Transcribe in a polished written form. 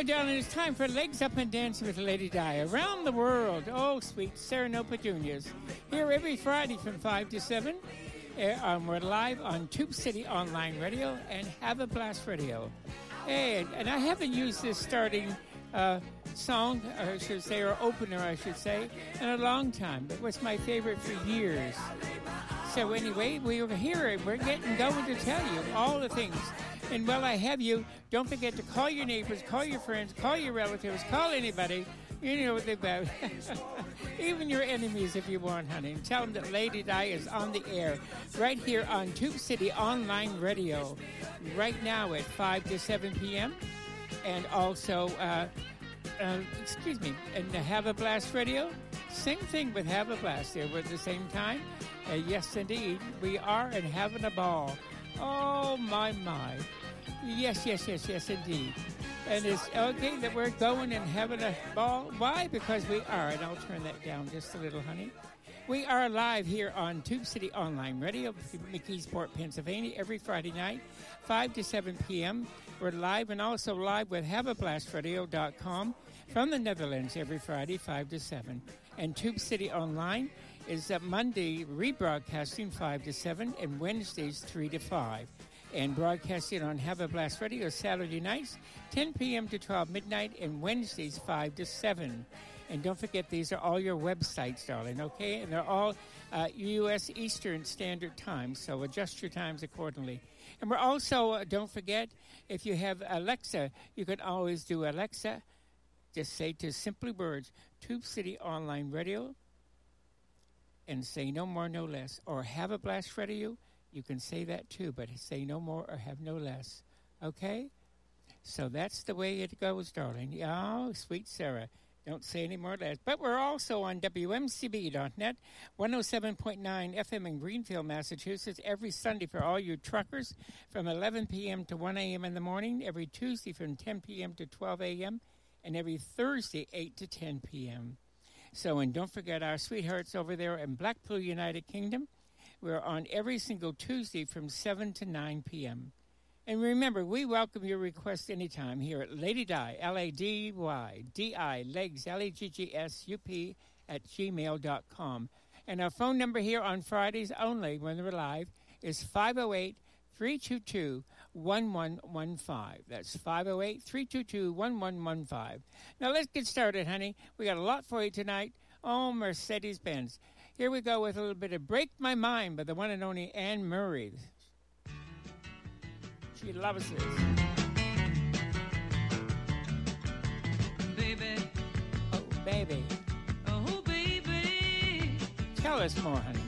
Well, darling, it's time for Legs Up and Dancing with Lady Di. Around the world, oh, sweet Sarah Nopa Juniors. Here every Friday from 5 to 7. We're live on Tube City Online Radio and Have a Blast Radio. Hey, and I haven't used this starting song, or I should say, or opener, I should say, in a long time. It was my favorite for years. So anyway, we're here and we're getting going to tell you all the things. And while I have you, don't forget to call your neighbors, call your friends, call your relatives, call anybody. You know what they're about. Even your enemies if you want, honey. And tell them that Lady Di is on the air right here on Tube City Online Radio right now at 5 to 7 p.m. And also, and Have a Blast Radio. Same thing with Have a Blast there at the same time. Yes, indeed. We are and having a ball. Oh, my. Yes, indeed. And it's okay that we're going and having a ball. Why? Because we are. And I'll turn that down just a little, honey. We are live here on Tube City Online Radio, McKeesport, Pennsylvania, every Friday night, 5 to 7 p.m. We're live and also live with HaveABlastRadio.com from the Netherlands every Friday, 5 to 7. And Tube City Online is Monday rebroadcasting 5 to 7 and Wednesdays 3 to 5. And broadcasting on Have a Blast Radio Saturday nights, 10 p.m. to 12 midnight, and Wednesdays 5 to 7. And don't forget, these are all your websites, darling, okay? And they're all U.S. Eastern Standard Time, so adjust your times accordingly. And we're also, don't forget, if you have Alexa, you can always do Alexa. Just say to simply words, Tube City Online Radio, and say no more, no less. Or Have a Blast Radio. You can say that too, but say no more or have no less. Okay? So that's the way it goes, darling. Oh, sweet Sarah. Don't say any more or less. But we're also on WMCB.net, 107.9 FM in Greenfield, Massachusetts, every Sunday for all you truckers from 11 p.m. to 1 a.m. in the morning, every Tuesday from 10 p.m. to 12 a.m., and every Thursday, 8 to 10 p.m. So, and don't forget our sweethearts over there in Blackpool, United Kingdom. We're on every single Tuesday from 7 to 9 p.m. And remember, we welcome your requests anytime here at Lady Di, L-A-D-Y-D-I, legs, L-E-G-G-S-U-P, at gmail.com. And our phone number here on Fridays only, when we're live, is 508-322-1115. That's 508-322-1115. Now, let's get started, honey. We got a lot for you tonight. Oh, Mercedes-Benz. Here we go with a little bit of Break My Mind by the one and only Anne Murray. She loves this. Baby. Oh, baby. Oh, baby. Tell us more, honey.